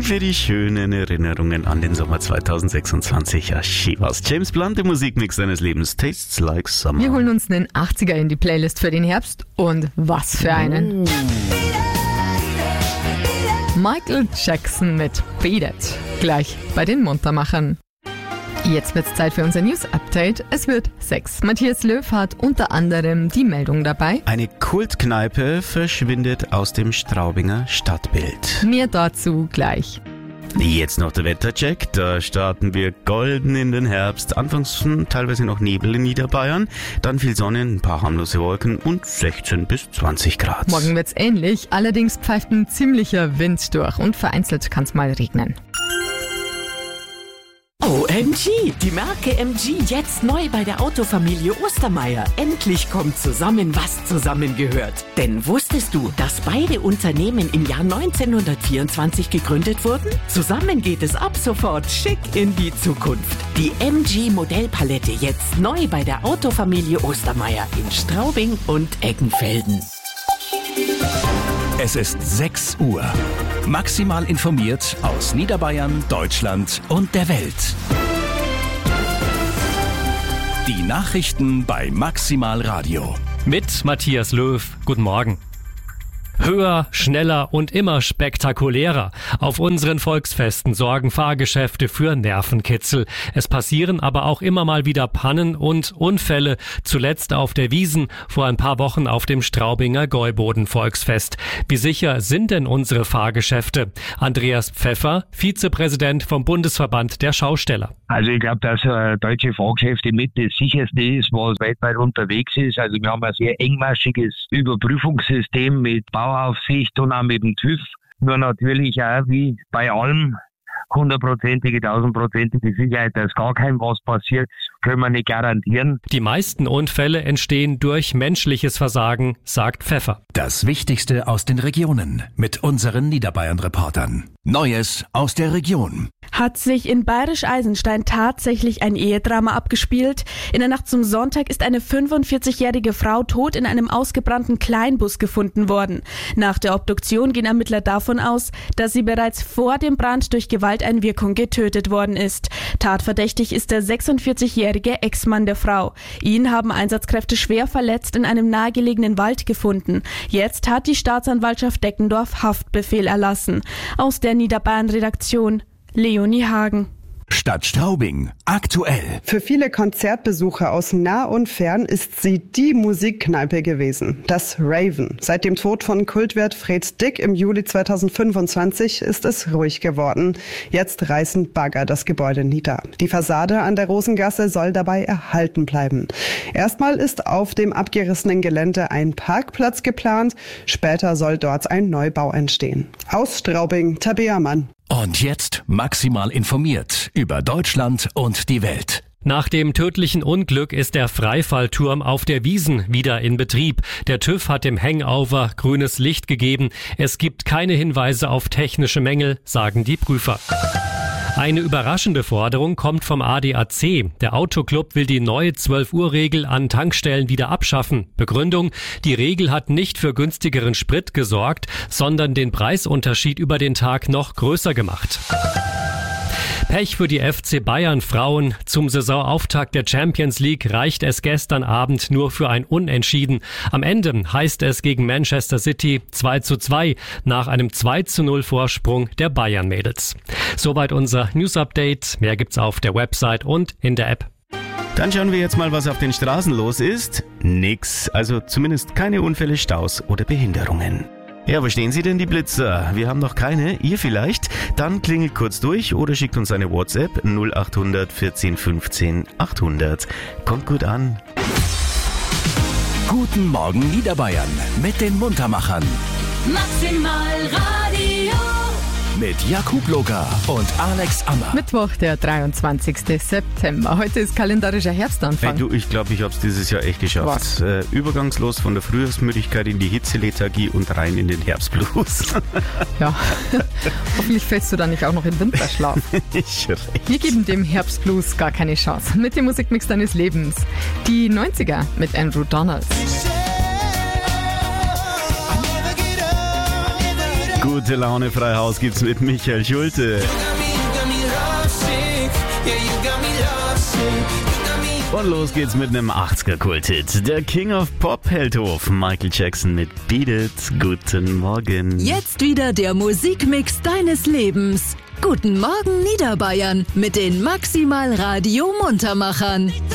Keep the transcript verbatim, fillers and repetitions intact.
für die schönen Erinnerungen an den Sommer zweitausendsechsundzwanzig. Ja, schön was. James Blunt, der Musikmix deines Lebens. Tastes like summer. Wir holen uns einen achtziger in die Playlist für den Herbst. Und was für einen. Oh. Michael Jackson mit Beat It. Gleich bei den Muntermachern. Jetzt wird's Zeit für unser News-Update. Es wird sechs. Matthias Löw hat unter anderem die Meldung dabei. Eine Kultkneipe verschwindet aus dem Straubinger Stadtbild. Mehr dazu gleich. Jetzt noch der Wettercheck. Da starten wir golden in den Herbst. Anfangs teilweise noch Nebel in Niederbayern. Dann viel Sonne, ein paar harmlose Wolken und sechzehn bis zwanzig Grad. Morgen wird's ähnlich. Allerdings pfeift ein ziemlicher Wind durch und vereinzelt kann's mal regnen. O M G! Die Marke M G jetzt neu bei der Autofamilie Ostermeier. Endlich kommt zusammen, was zusammengehört. Denn wusstest du, dass beide Unternehmen im Jahr neunzehnhundertvierundzwanzig gegründet wurden? Zusammen geht es ab sofort schick in die Zukunft. Die M G Modellpalette jetzt neu bei der Autofamilie Ostermeier in Straubing und Eggenfelden. Es ist sechs Uhr. Maximal informiert aus Niederbayern, Deutschland und der Welt. Die Nachrichten bei Maximal Radio. Mit Matthias Löw. Guten Morgen. Höher, schneller und immer spektakulärer. Auf unseren Volksfesten sorgen Fahrgeschäfte für Nervenkitzel. Es passieren aber auch immer mal wieder Pannen und Unfälle. Zuletzt auf der Wiesn, vor ein paar Wochen auf dem Straubinger Gäuboden-Volksfest. Wie sicher sind denn unsere Fahrgeschäfte? Andreas Pfeffer, Vizepräsident vom Bundesverband der Schausteller. Also ich glaube, dass äh, deutsche Fahrgeschäfte mit das sicherste ist, was weltweit unterwegs ist. Also wir haben ein sehr engmaschiges Überprüfungssystem mit Bauaufsicht und auch mit dem TÜV. Nur natürlich auch wie bei allem hundertprozentige, tausendprozentige Sicherheit, dass gar kein was passiert, können wir nicht garantieren. Die meisten Unfälle entstehen durch menschliches Versagen, sagt Pfeffer. Das Wichtigste aus den Regionen mit unseren Niederbayern-Reportern. Neues aus der Region. Hat sich in Bayerisch Eisenstein tatsächlich ein Ehedrama abgespielt? In der Nacht zum Sonntag ist eine fünfundvierzigjährige Frau tot in einem ausgebrannten Kleinbus gefunden worden. Nach der Obduktion gehen Ermittler davon aus, dass sie bereits vor dem Brand durch Gewalteinwirkung getötet worden ist. Tatverdächtig ist der sechsundvierzigjährige Ex-Mann der Frau. Ihn haben Einsatzkräfte schwer verletzt in einem nahegelegenen Wald gefunden. Jetzt hat die Staatsanwaltschaft Deckendorf Haftbefehl erlassen. Aus der Niederbayern-Redaktion Leonie Hagen. Stadt Straubing. Aktuell. Für viele Konzertbesucher aus nah und fern ist sie die Musikkneipe gewesen. Das Raven. Seit dem Tod von Kultwirt Fred Dick im Juli zweitausendfünfundzwanzig ist es ruhig geworden. Jetzt reißen Bagger das Gebäude nieder. Die Fassade an der Rosengasse soll dabei erhalten bleiben. Erstmal ist auf dem abgerissenen Gelände ein Parkplatz geplant. Später soll dort ein Neubau entstehen. Aus Straubing, Tabea Mann. Und jetzt maximal informiert über Deutschland und die Welt. Nach dem tödlichen Unglück ist der Freifallturm auf der Wiesn wieder in Betrieb. Der TÜV hat dem Hangover grünes Licht gegeben. Es gibt keine Hinweise auf technische Mängel, sagen die Prüfer. Eine überraschende Forderung kommt vom A D A C. Der Autoclub will die neue zwölf-Uhr-Regel an Tankstellen wieder abschaffen. Begründung: Die Regel hat nicht für günstigeren Sprit gesorgt, sondern den Preisunterschied über den Tag noch größer gemacht. Pech für die F C Bayern Frauen. Zum Saisonauftakt der Champions League reicht es gestern Abend nur für ein Unentschieden. Am Ende heißt es gegen Manchester City zwei zu zwei nach einem zwei zu null Vorsprung der Bayern-Mädels. Soweit unser News-Update. Mehr gibt's auf der Website und in der App. Dann schauen wir jetzt mal, was auf den Straßen los ist. Nix, also zumindest keine Unfälle, Staus oder Behinderungen. Ja, wo stehen Sie denn, die Blitzer? Wir haben noch keine, ihr vielleicht? Dann klingelt kurz durch oder schickt uns eine WhatsApp null acht hundert vierzehn fünfzehn achthundert. Kommt gut an. Guten Morgen Niederbayern mit den Muntermachern. Maximal Radio. Mit Jakub Locker und Alex Ammer. Mittwoch, der dreiundzwanzigsten September. Heute ist kalendarischer Herbstanfang. Hey, du, ich glaube, ich habe es dieses Jahr echt geschafft. Äh, übergangslos von der Frühjahrsmüdigkeit in die Hitzelethargie und rein in den Herbstblues. Ja, hoffentlich fällst du da nicht auch noch in Winterschlaf. Ich recht. Wir geben dem Herbstblues gar keine Chance. Mit dem Musikmix deines Lebens. Die neunziger mit Andrew Donald. Gute Laune frei Haus gibt's mit Michael Schulte. Und los geht's mit einem achtziger-Kult-Hit. Der King of Pop hält Hof. Michael Jackson mit Beat It. Guten Morgen. Jetzt wieder der Musikmix deines Lebens. Guten Morgen Niederbayern mit den Maximal Radio Muntermachern.